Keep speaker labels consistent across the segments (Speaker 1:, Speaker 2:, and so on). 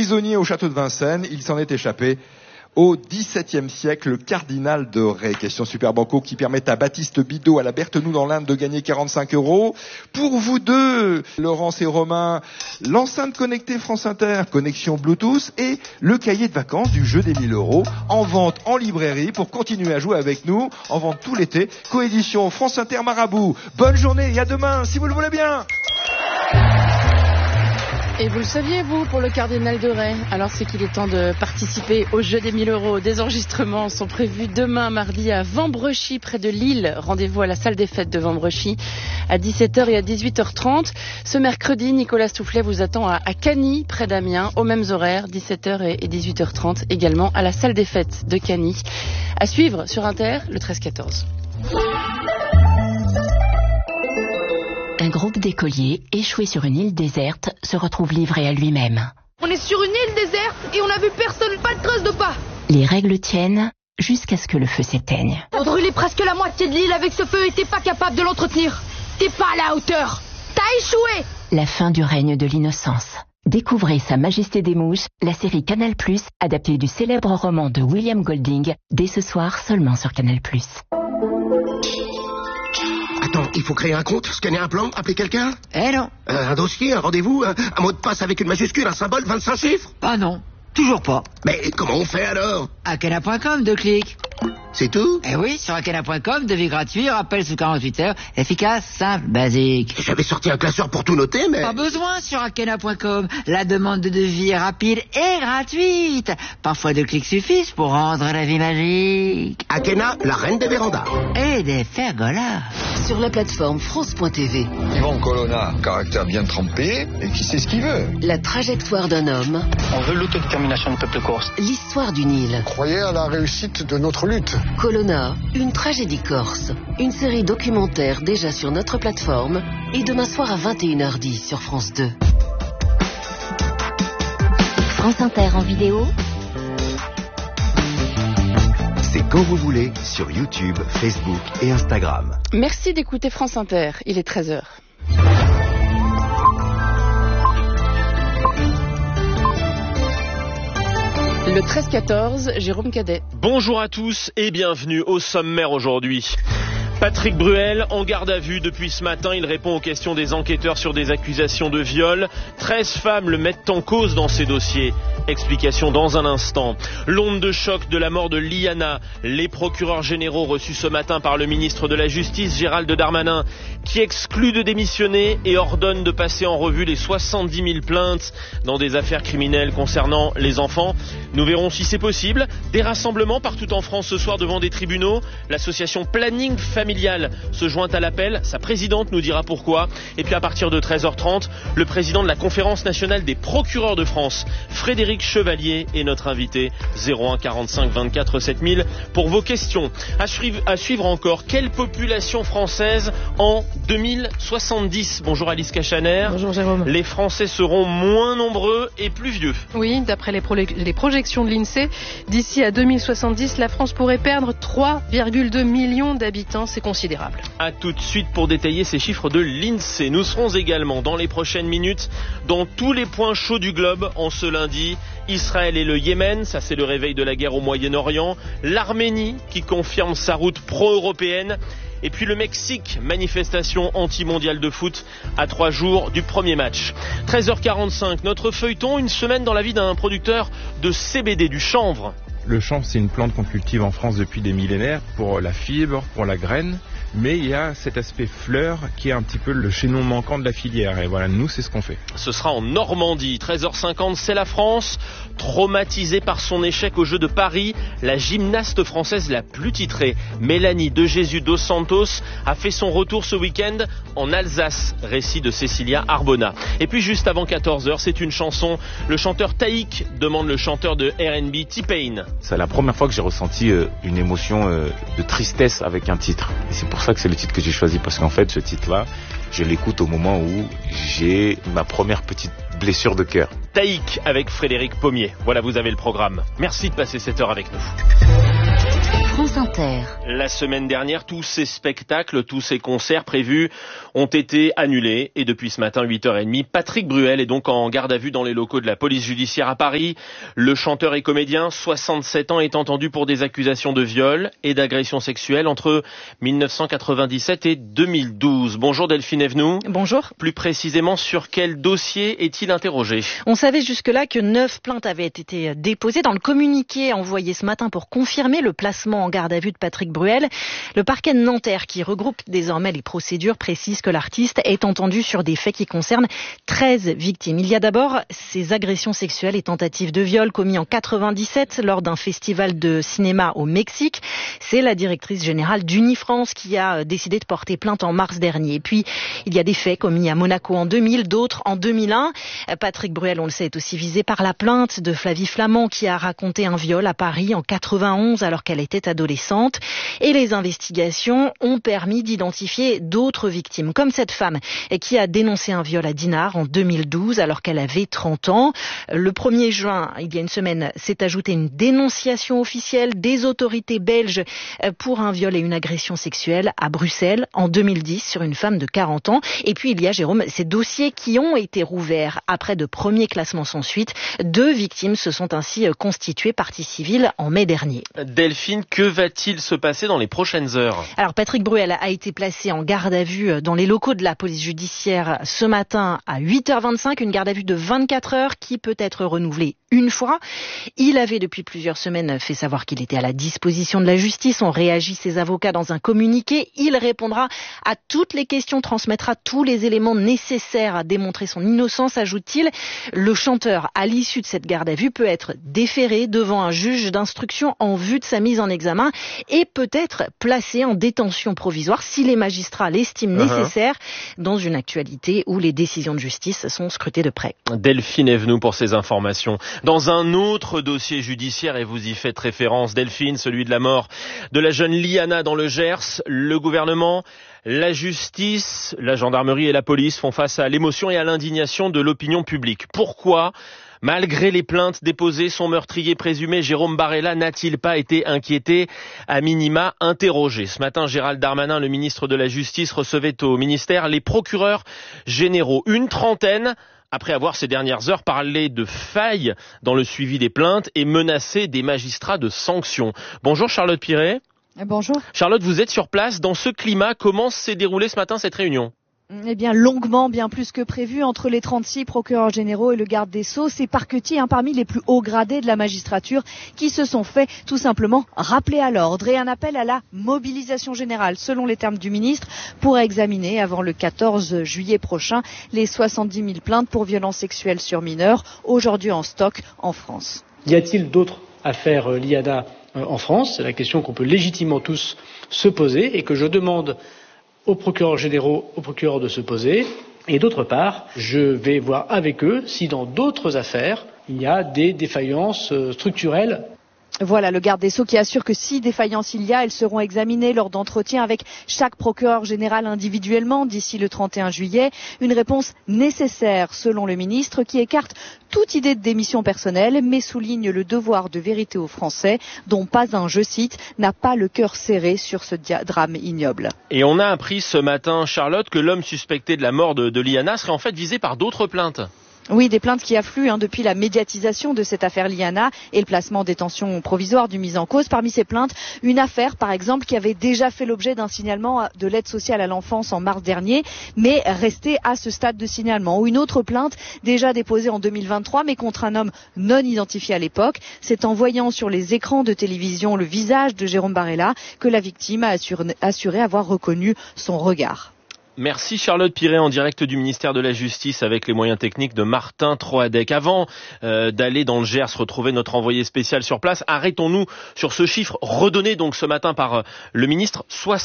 Speaker 1: Prisonnier au château de Vincennes, il s'en est échappé au XVIIe siècle, le cardinal de Ray. Question super banco qui permet à Baptiste Bidot à la Berthenoux dans l'Inde de gagner 45 €. Pour vous deux, Laurence et Romain, l'enceinte connectée France Inter, connexion Bluetooth et le cahier de vacances du jeu des 1000 € en vente en librairie pour continuer à jouer avec nous, en vente tout l'été. Coédition France Inter Marabout. Bonne journée et à demain si vous le voulez bien.
Speaker 2: Et vous le saviez, vous, pour le cardinal de Ray? Alors c'est qu'il est temps de participer au jeu des 1000 €. Des enregistrements sont prévus demain, mardi, à Vambrechy, près de Lille. Rendez-vous à la salle des fêtes de Vambrechy, à 17h et à 18h30. Ce mercredi, Nicolas Stoufflet vous attend à Cagny, près d'Amiens, aux mêmes horaires, 17h et 18h30, également à la salle des fêtes de Cagny. À suivre sur Inter, le 13-14.
Speaker 3: Un groupe d'écoliers, échoué sur une île déserte, se retrouve livré à lui-même.
Speaker 4: On est sur une île déserte et on a vu personne, pas de trace de pas.
Speaker 3: Les règles tiennent jusqu'à ce que le feu s'éteigne.
Speaker 4: T'as brûlé presque la moitié de l'île avec ce feu et t'es pas capable de l'entretenir. T'es pas à la hauteur. T'as échoué.
Speaker 3: La fin du règne de l'innocence. Découvrez Sa Majesté des Mouches, la série Canal+, adaptée du célèbre roman de William Golding, dès ce soir seulement sur Canal+.
Speaker 5: Attends, il faut créer un compte, scanner un plan, appeler quelqu'un?
Speaker 6: Non.
Speaker 5: Un dossier, un rendez-vous, un mot de passe avec une majuscule, un symbole, 25 chiffres?
Speaker 6: Ah non, toujours pas.
Speaker 5: Mais comment on fait alors?
Speaker 6: Akena.com, 2 clics.
Speaker 5: C'est tout?
Speaker 6: Eh oui, sur Akena.com, devis gratuit, rappel sous 48 heures, efficace, simple, basique.
Speaker 5: J'avais sorti un classeur pour tout noter, mais...
Speaker 6: Pas besoin sur Akena.com. La demande de devis est rapide et gratuite. Parfois 2 clics suffisent pour rendre la vie magique.
Speaker 5: Akena, la reine des vérandas.
Speaker 6: Et des pergolas.
Speaker 7: Sur la plateforme France.tv.
Speaker 8: Yvan Colonna, caractère bien trempé et qui sait ce qu'il veut.
Speaker 7: La trajectoire d'un homme.
Speaker 9: On veut l'autodétermination du peuple corse.
Speaker 7: L'histoire d'une île.
Speaker 10: Croyez à la réussite de notre lutte.
Speaker 7: Colonna, une tragédie corse. Une série documentaire déjà sur notre plateforme et demain soir à 21h10 sur France 2.
Speaker 3: France Inter en vidéo.
Speaker 11: C'est quand vous voulez sur YouTube, Facebook et Instagram.
Speaker 2: Merci d'écouter France Inter, il est 13h. Le 13-14, Jérôme Cadet.
Speaker 12: Bonjour à tous et bienvenue au sommaire aujourd'hui. Patrick Bruel, en garde à vue depuis ce matin, il répond aux questions des enquêteurs sur des accusations de viol. 13 femmes le mettent en cause dans ces dossiers. Explication dans un instant. L'onde de choc de la mort de Liana. Les procureurs généraux reçus ce matin par le ministre de la Justice, Gérald Darmanin, qui exclut de démissionner et ordonne de passer en revue les 70 000 plaintes dans des affaires criminelles concernant les enfants. Nous verrons si c'est possible. Des rassemblements partout en France ce soir devant des tribunaux. L'association Planning Familial se joint à l'appel. Sa présidente nous dira pourquoi. Et puis à partir de 13h30, le président de la Conférence nationale des procureurs de France, Frédéric Chevalier, est notre invité. 01 45 24 7000 pour vos questions. À suivre encore, quelle population française en 2070? Bonjour Alice Cachaner.
Speaker 2: Bonjour Jérôme.
Speaker 12: Les Français seront moins nombreux et plus vieux.
Speaker 13: Oui, d'après les projections de l'INSEE, d'ici à 2070, la France pourrait perdre 3,2 millions d'habitants. C'est considérable.
Speaker 12: A tout de suite pour détailler ces chiffres de l'INSEE. Nous serons également dans les prochaines minutes dans tous les points chauds du globe en ce lundi. Israël et le Yémen, ça c'est le réveil de la guerre au Moyen-Orient. L'Arménie qui confirme sa route pro-européenne. Et puis le Mexique, manifestation anti-mondiale de foot à 3 jours du premier match. 13h45, notre feuilleton, une semaine dans la vie d'un producteur de CBD, du chanvre.
Speaker 14: Le chanvre, c'est une plante qu'on cultive en France depuis des millénaires pour la fibre, pour la graine. Mais il y a cet aspect fleur qui est un petit peu le chaînon manquant de la filière. Et voilà, nous, c'est ce qu'on fait.
Speaker 12: Ce sera en Normandie. 13h50, c'est la France. Traumatisée par son échec aux Jeux de Paris, la gymnaste française la plus titrée, Mélanie de Jésus dos Santos, a fait son retour ce week-end en Alsace. Récit de Cécilia Arbona. Et puis juste avant 14h, c'est une chanson. Le chanteur Taïk demande le chanteur de R&B T-Pain.
Speaker 15: C'est la première fois que j'ai ressenti une émotion de tristesse avec un titre. Et c'est pour ça que c'est le titre que j'ai choisi, parce qu'en fait ce titre-là, je l'écoute au moment où j'ai ma première petite blessure de cœur.
Speaker 12: Taïk avec Frédéric Pommier. Voilà, vous avez le programme. Merci de passer cette heure avec nous.
Speaker 3: France Inter.
Speaker 12: La semaine dernière, tous ces spectacles, tous ces concerts prévus ont été annulés. Et depuis ce matin, 8h30, Patrick Bruel est donc en garde à vue dans les locaux de la police judiciaire à Paris. Le chanteur et comédien, 67 ans, est entendu pour des accusations de viol et d'agression sexuelle entre 1997 et 2012. Bonjour Delphine Evenou.
Speaker 16: Bonjour.
Speaker 12: Plus précisément, sur quel dossier est-il interrogé ?
Speaker 16: On savait jusque-là que 9 plaintes avaient été déposées. Dans le communiqué envoyé ce matin pour confirmer le placement en garde à vue de Patrick Bruel, le parquet de Nanterre, qui regroupe désormais les procédures, précise que l'artiste est entendu sur des faits qui concernent 13 victimes. Il y a d'abord ces agressions sexuelles et tentatives de viol commis en 97 lors d'un festival de cinéma au Mexique. C'est la directrice générale d'Unifrance qui a décidé de porter plainte en mars dernier. Et puis, il y a des faits commis à Monaco en 2000, d'autres en 2001. Patrick Bruel, on le sait, est aussi visé par la plainte de Flavie Flament qui a raconté un viol à Paris en 91 alors qu'elle était adolescente. Et les investigations ont permis d'identifier d'autres victimes, comme cette femme qui a dénoncé un viol à Dinard en 2012 alors qu'elle avait 30 ans. Le 1er juin, il y a une semaine, s'est ajoutée une dénonciation officielle des autorités belges pour un viol et une agression sexuelle à Bruxelles en 2010 sur une femme de 40 ans. Et puis il y a, Jérôme, ces dossiers qui ont été rouverts après de premiers classements sans suite. 2 victimes se sont ainsi constituées partie civile en mai dernier.
Speaker 12: Delphine, que va-t-il se passer dans les prochaines heures ?
Speaker 16: Alors Patrick Bruel a été placé en garde à vue dans les locaux de la police judiciaire ce matin à 8h25, une garde à vue de 24 heures qui peut être renouvelée une fois. Il avait depuis plusieurs semaines fait savoir qu'il était à la disposition de la justice. Ont réagi ses avocats dans un communiqué. Il répondra à toutes les questions, transmettra tous les éléments nécessaires à démontrer son innocence, ajoute-t-il. Le chanteur, à l'issue de cette garde à vue, peut être déféré devant un juge d'instruction en vue de sa mise en examen et peut être placé en détention provisoire si les magistrats l'estiment nécessaire dans une actualité où les décisions de justice sont scrutées de près.
Speaker 12: Delphine Evenou pour ces informations. Dans un autre dossier judiciaire, et vous y faites référence, Delphine, celui de la mort de la jeune Liana dans le Gers, le gouvernement, la justice, la gendarmerie et la police font face à l'émotion et à l'indignation de l'opinion publique. Pourquoi ? Malgré les plaintes déposées, son meurtrier présumé, Jérôme Barella, n'a-t-il pas été inquiété, à minima interrogé ? Ce matin, Gérald Darmanin, le ministre de la Justice, recevait au ministère les procureurs généraux. Une trentaine, après avoir ces dernières heures parlé de failles dans le suivi des plaintes et menacé des magistrats de sanctions. Bonjour Charlotte Piret.
Speaker 17: Bonjour.
Speaker 12: Charlotte, vous êtes sur place. Dans ce climat, comment s'est déroulée ce matin cette réunion ?
Speaker 17: Eh bien, longuement, bien plus que prévu, entre les 36 procureurs généraux et le garde des Sceaux, ces parquetiers, parmi les plus hauts gradés de la magistrature, qui se sont fait tout simplement rappeler à l'ordre et un appel à la mobilisation générale, selon les termes du ministre, pour examiner avant le 14 juillet prochain les 70 000 plaintes pour violences sexuelles sur mineurs, aujourd'hui en stock en France.
Speaker 18: Y a-t-il d'autres affaires Liana en France ? C'est la question qu'on peut légitimement tous se poser et que je demande aux procureurs généraux, aux procureurs de se poser. Et d'autre part, je vais voir avec eux si dans d'autres affaires, il y a des défaillances structurelles.
Speaker 17: Voilà le garde des Sceaux qui assure que si défaillance il y a, elles seront examinées lors d'entretiens avec chaque procureur général individuellement d'ici le 31 juillet. Une réponse nécessaire selon le ministre qui écarte toute idée de démission personnelle mais souligne le devoir de vérité aux Français dont pas un, je cite, n'a pas le cœur serré sur ce drame ignoble.
Speaker 12: Et on a appris ce matin, Charlotte, que l'homme suspecté de la mort de Liana serait en fait visé par d'autres plaintes.
Speaker 17: Oui, des plaintes qui affluent depuis la médiatisation de cette affaire Liana et le placement en détention provisoire du mis en cause. Parmi ces plaintes, une affaire, par exemple, qui avait déjà fait l'objet d'un signalement de l'aide sociale à l'enfance en mars dernier, mais restait à ce stade de signalement. Ou une autre plainte, déjà déposée en 2023, mais contre un homme non identifié à l'époque. C'est en voyant sur les écrans de télévision le visage de Jérôme Barella que la victime a assuré avoir reconnu son regard.
Speaker 12: Merci Charlotte Piret en direct du ministère de la Justice avec les moyens techniques de Martin Troadec. Avant d'aller dans le Gers retrouver notre envoyé spécial sur place, arrêtons-nous sur ce chiffre redonné donc ce matin par le ministre.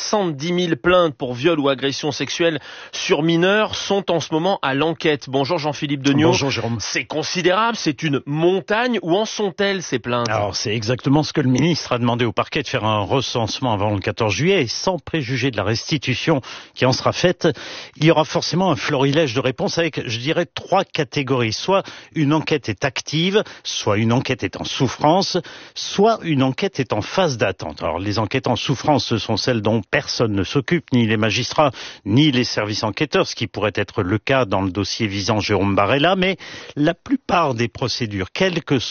Speaker 12: 70 000 plaintes pour viol ou agression sexuelle sur mineurs sont en ce moment à l'enquête. Bonjour Jean-Philippe Degnaud.
Speaker 19: Bonjour Jérôme.
Speaker 12: C'est considérable, c'est une montagne. Où en sont-elles ces plaintes ?
Speaker 19: Alors c'est exactement ce que le ministre a demandé au parquet, de faire un recensement avant le 14 juillet et sans préjuger de la restitution qui en sera faite. enquête, il y aura forcément un florilège de réponses avec, je dirais, 3 catégories. Soit une enquête est active, soit une enquête est en souffrance, soit une enquête est en phase d'attente. Alors les enquêtes en souffrance, ce sont celles dont personne ne s'occupe, ni les magistrats, ni les services enquêteurs, ce qui pourrait être le cas dans le dossier visant Jérôme Barella, mais la plupart des procédures, quelle que